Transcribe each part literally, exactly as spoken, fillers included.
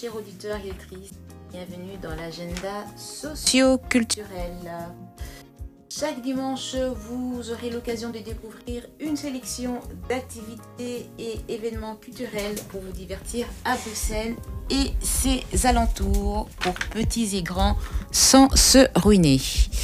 chers auditeurs et auditrices, bienvenue dans l'agenda socio-culturel. Chaque dimanche, vous aurez l'occasion de découvrir une sélection d'activités et événements culturels pour vous divertir à Bruxelles et ses alentours, pour petits et grands, sans se ruiner.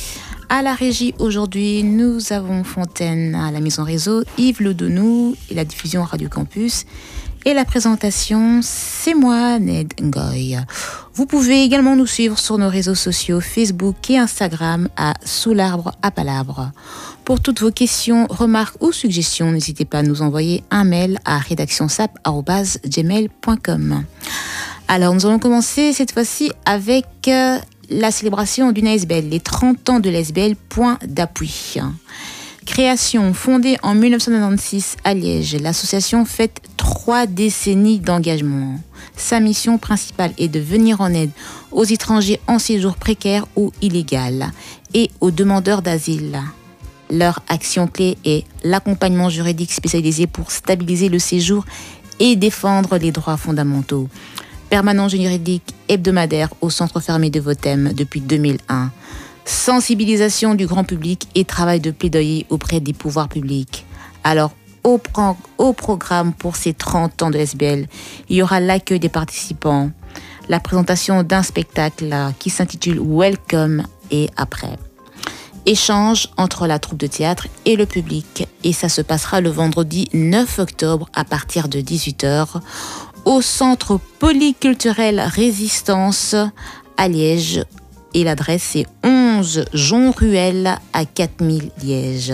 À la régie aujourd'hui, nous avons Fontaine à la mise en réseau, Yves Lodonou et la diffusion Radio Campus. Et la présentation, c'est moi, Ned Ngoy. Vous pouvez également nous suivre sur nos réseaux sociaux Facebook et Instagram à Sous l'arbre à palabre. Pour toutes vos questions, remarques ou suggestions, n'hésitez pas à nous envoyer un mail à rédactionsap arobase gmail point com. Alors, nous allons commencer cette fois-ci avec euh, la célébration d'une A S B L, les trente ans de l'A S B L, point d'appui. Création fondée en dix-neuf cent quatre-vingt-seize à Liège, l'association fête trois décennies d'engagement. Sa mission principale est de venir en aide aux étrangers en séjour précaire ou illégal et aux demandeurs d'asile. Leur action clé est l'accompagnement juridique spécialisé pour stabiliser le séjour et défendre les droits fondamentaux. Permanence juridique hebdomadaire au centre fermé de Votem depuis deux mille un. Sensibilisation du grand public et travail de plaidoyer auprès des pouvoirs publics. Alors, au, pro- au programme pour ces trente ans de S B L, il y aura l'accueil des participants, la présentation d'un spectacle qui s'intitule Welcome et après. Échange entre la troupe de théâtre et le public. Et ça se passera le vendredi neuf octobre à partir de dix-huit heures au centre polyculturel Résistance à Liège. Et l'adresse est onze Jean Ruel à quatre mille Liège.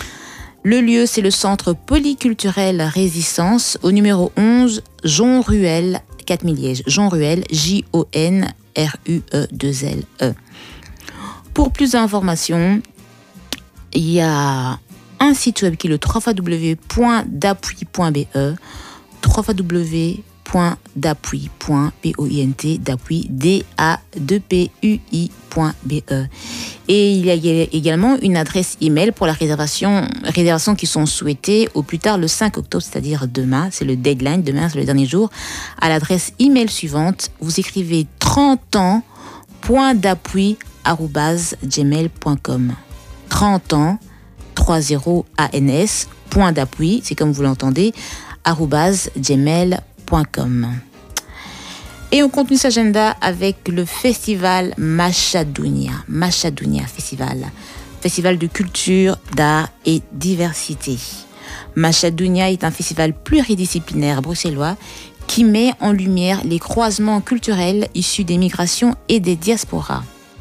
Le lieu, c'est le centre polyculturel Résistance au numéro onze Jean Ruel, quatre mille Liège. Jean Ruel, J O N R U E deux L E. Pour plus d'informations, il y a un site web qui est le w w w point d'appui point b e, w w w point d'appui point point d'appui d a deux p u i point b e. Et il y a également une adresse email pour la réservation, réservations qui sont souhaitées au plus tard le cinq octobre, c'est-à-dire demain, c'est le deadline, demain c'est le dernier jour, à l'adresse email suivante, vous écrivez trente ans point d'appui arobase gmail point com. trente ans, trois zéro A N S, point d'appui, c'est comme vous l'entendez, arobase gmail point com. Et on continue cet agenda avec le festival Machadounia. Machadounia Festival. Festival de culture, d'art et diversité. Machadounia est un festival pluridisciplinaire bruxellois qui met en lumière les croisements culturels issus des migrations et des diasporas.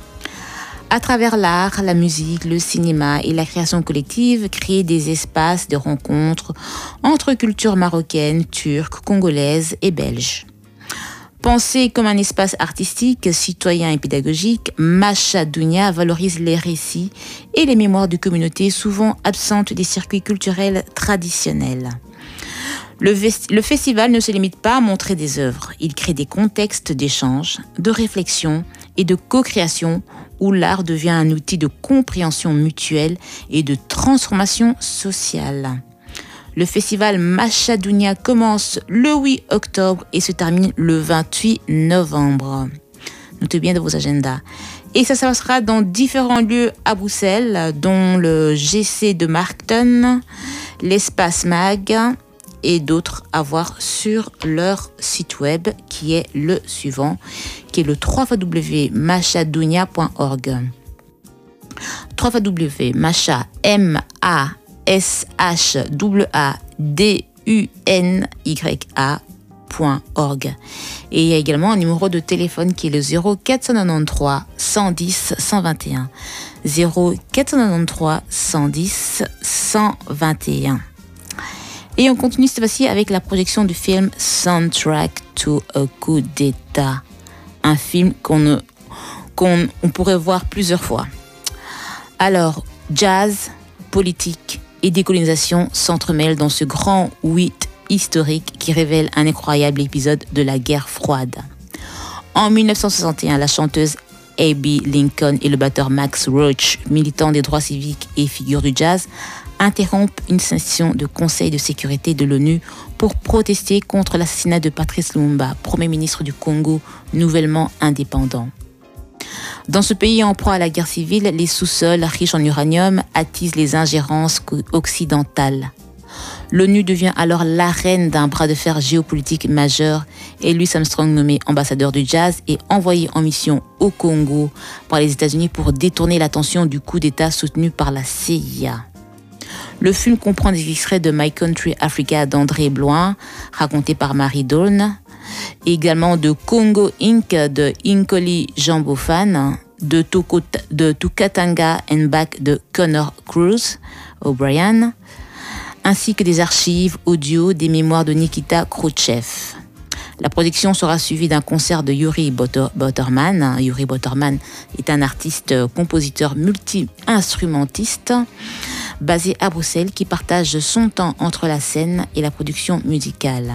À travers l'art, la musique, le cinéma et la création collective, créer des espaces de rencontres entre cultures marocaines, turques, congolaises et belges. Pensé comme un espace artistique, citoyen et pédagogique, Machadounia valorise les récits et les mémoires de communautés souvent absentes des circuits culturels traditionnels. Le, vest- le festival ne se limite pas à montrer des œuvres, il crée des contextes d'échange, de réflexion et de co-création où l'art devient un outil de compréhension mutuelle et de transformation sociale. Le festival Machadounia commence le huit octobre et se termine le vingt-huit novembre. Notez bien de vos agendas. Et ça, ça sera dans différents lieux à Bruxelles, dont le G C de Markton, l'Espace Mag et d'autres à voir sur leur site web qui est le suivant, qui est le w w w point machadounia point org. w w w point macha m a s h a d u n y a point org. Et il y a également un numéro de téléphone qui est le zéro quatre cent quatre-vingt-treize cent dix cent vingt et un. zéro quatre cent quatre-vingt-treize cent dix cent vingt et un. Et on continue cette fois-ci avec la projection du film Soundtrack to a Coup d'État. Un film qu'on, ne, qu'on on pourrait voir plusieurs fois. Alors, jazz, politique et décolonisation s'entremêlent dans ce grand huit historique qui révèle un incroyable épisode de la guerre froide. En dix-neuf cent soixante et un, la chanteuse Abby Lincoln et le batteur Max Roach, militant des droits civiques et figure du jazz, interrompent une session de Conseil de sécurité de l'ONU pour protester contre l'assassinat de Patrice Lumumba, Premier ministre du Congo nouvellement indépendant. Dans ce pays en proie à la guerre civile, les sous-sols riches en uranium attisent les ingérences occidentales. L'ONU devient alors l'arène d'un bras de fer géopolitique majeur et Louis Armstrong, nommé ambassadeur du jazz, est envoyé en mission au Congo par les États-Unis pour détourner l'attention du coup d'État soutenu par la C I A. Le film comprend des extraits de My Country Africa d'André Bloin, raconté par Marie Dawn, et également de Congo Incorporated de Inkoli Jean Bofan, de, Tokota, de Tukatanga and Back de Connor Cruz O'Brien, ainsi que des archives audio des mémoires de Nikita Khrouchtchev. La production sera suivie d'un concert de Yuri Butterman. Yuri Butterman est un artiste, compositeur, multi-instrumentiste basé à Bruxelles qui partage son temps entre la scène et la production musicale.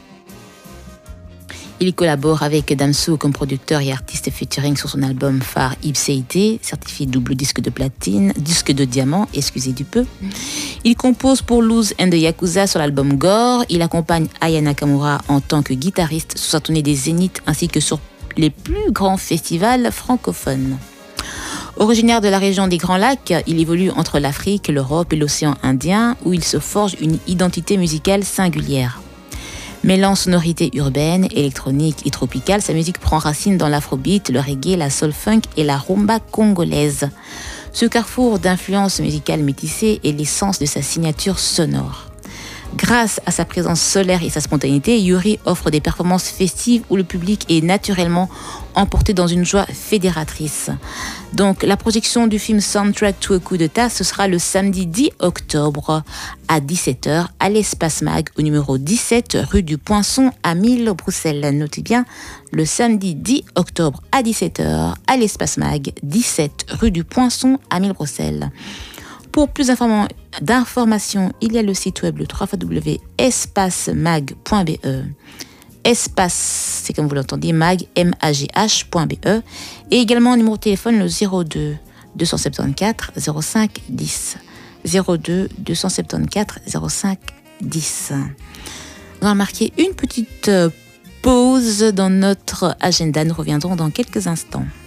Il collabore avec Damso comme producteur et artiste featuring sur son album phare Ipséité, certifié double disque de platine, disque de diamant, excusez du peu. Il compose pour Luz and the Yakuza sur l'album Gore. Il accompagne Aya Nakamura en tant que guitariste sur sa tournée des Zéniths ainsi que sur les plus grands festivals francophones. Originaire de la région des Grands Lacs, il évolue entre l'Afrique, l'Europe et l'océan Indien où il se forge une identité musicale singulière. Mêlant sonorités urbaines, électroniques et tropicales, sa musique prend racine dans l'afrobeat, le reggae, la soul funk et la rumba congolaise. Ce carrefour d'influences musicales métissées est l'essence de sa signature sonore. Grâce à sa présence solaire et sa spontanéité, Yuri offre des performances festives où le public est naturellement emporté dans une joie fédératrice. Donc, la projection du film Soundtrack to a Coup d'État, ce sera le samedi dix octobre à dix-sept heures à l'Espace Mag, au numéro dix-sept rue du Poinçon à mille Bruxelles. Notez bien, le samedi dix octobre à dix-sept heures à l'Espace Mag, dix-sept rue du Poinçon à mille Bruxelles. Pour plus d'informations, il y a le site web le w w w point espacemag point b e. Espace, c'est comme vous l'entendez, mag, M A G H point B E. Et également, numéro de téléphone, le zéro deux deux cent soixante-quatorze zéro cinq dix. zéro deux deux cent soixante-quatorze zéro cinq dix. On va marquer une petite pause dans notre agenda. Nous reviendrons dans quelques instants.